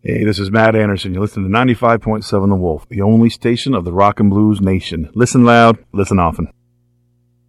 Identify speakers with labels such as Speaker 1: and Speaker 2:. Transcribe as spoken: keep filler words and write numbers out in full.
Speaker 1: Hey, this is Matt Anderson. You're listening to ninety-five point seven The Wolf, the only station of the rock and blues nation. Listen loud, listen often.